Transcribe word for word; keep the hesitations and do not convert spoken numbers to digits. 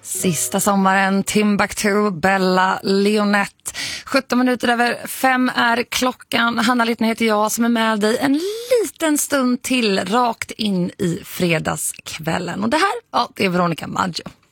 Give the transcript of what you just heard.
Sista sommaren, Timbuktu, Bella, Leonette. sjutton minuter över fem är klockan. Hanna Littner heter jag som är med dig en liten stund till rakt in i fredagskvällen. Och det här, ja, det är Veronica Maggio.